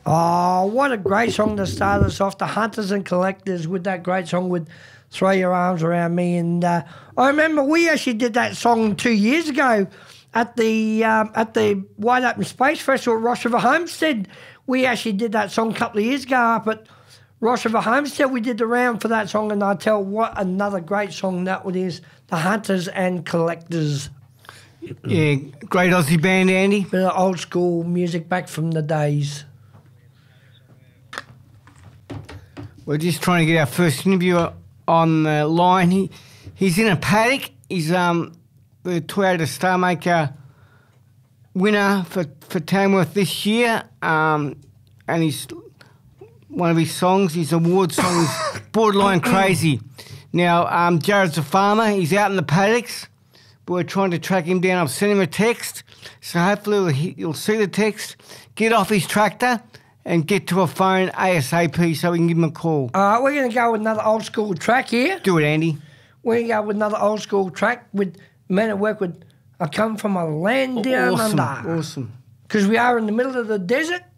Oh, what a great song to start us off. The Hunters and Collectors with that great song with Throw Your Arms Around Me. And I remember we actually did that song 2 years ago at the Wide Open Space Festival at Ross River Homestead. We actually did that song a couple of years ago up at Ross River Homestead. We did the round for that song, and I tell what another great song that one is, The Hunters and Collectors. Yeah, great Aussie band, Andy. Bit of old school music back from the days. We're just trying to get our first interviewer on the line. He's in a paddock. He's the Toyota Starmaker winner for Tamworth this year, and he's one of his songs, his award song, is Borderline Crazy. Now, Jared's a farmer. He's out in the paddocks. We're trying to track him down. I've sent him a text, so hopefully he'll see the text, get off his tractor and get to a phone ASAP so we can give him a call. All right, we're going to go with another old school track here. Do it, Andy. We're going to go with another old school track with men that work with I Come From a Land Down Under. Awesome. Because we are in the middle of the desert